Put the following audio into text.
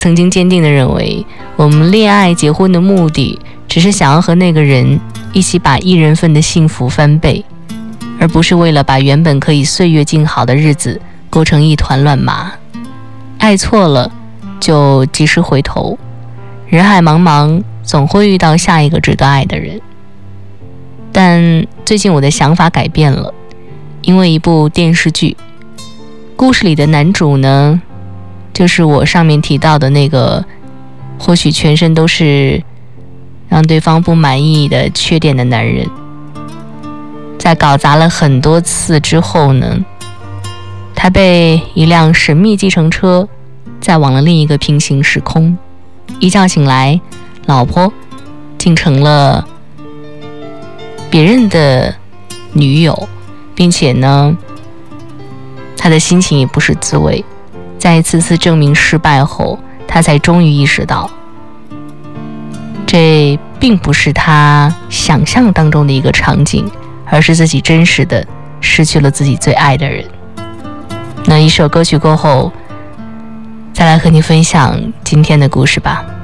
曾经坚定地认为，我们恋爱结婚的目的只是想要和那个人一起把一人份的幸福翻倍，而不是为了把原本可以岁月静好的日子勾成一团乱麻。爱错了就及时回头，人海茫茫，总会遇到下一个值得爱的人。但最近我的想法改变了，因为一部电视剧，故事里的男主呢，就是我上面提到的那个或许全身都是让对方不满意的缺点的男人。在搞砸了很多次之后呢，他被一辆神秘计程车载往了另一个平行时空。一觉醒来，老婆竟成了别人的女友，并且呢，他的心情也不是滋味。在一次次证明失败后，他才终于意识到，这并不是他想象当中的一个场景，而是自己真实的失去了自己最爱的人。那一首歌曲过后，再来和你分享今天的故事吧。